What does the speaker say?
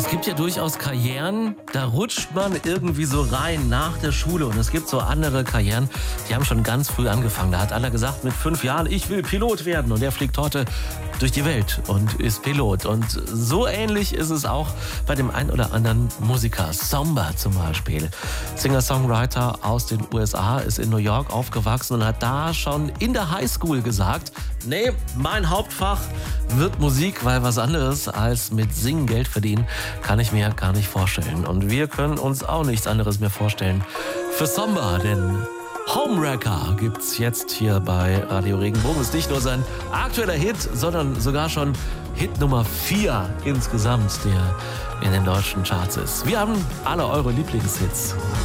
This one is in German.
Es gibt ja durchaus Karrieren, da rutscht man irgendwie so rein nach der Schule. Und es gibt so andere Karrieren, die haben schon ganz früh angefangen. Da hat einer gesagt, mit 5 Jahren, ich will Pilot werden. Und der fliegt heute durch die Welt und ist Pilot. Und so ähnlich ist es auch bei dem ein oder anderen Musiker. Samba zum Beispiel. Singer-Songwriter aus den USA, ist in New York aufgewachsen und hat da schon in der Highschool gesagt, nee, mein Hauptfach wird Musik, weil was anderes als mit Singen Geld verdienen, kann ich mir gar nicht vorstellen. Und wir können uns auch nichts anderes mehr vorstellen für Samba, denn Homewrecker gibt's jetzt hier bei Radio Regenbogen. Ist nicht nur sein aktueller Hit, sondern sogar schon Hit Nummer 4 insgesamt, der in den deutschen Charts ist. Wir haben alle eure Lieblingshits.